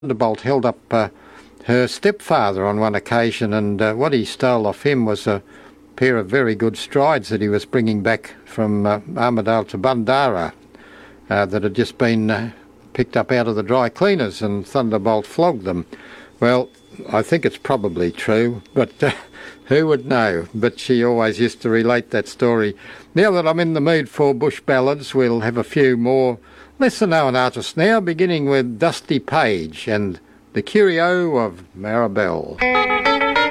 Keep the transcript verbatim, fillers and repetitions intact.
Thunderbolt held up uh, her stepfather on one occasion, and uh, what he stole off him was a pair of very good strides that he was bringing back from uh, Armidale to Bundara uh, that had just been uh, picked up out of the dry cleaners, and Thunderbolt flogged them. Well, I think it's probably true, but uh, who would know? But she always used to relate that story. Now that I'm in the mood for bush ballads, we'll have a few more lesser-known artists now, beginning with Dusty Page and The Curio of Maribel.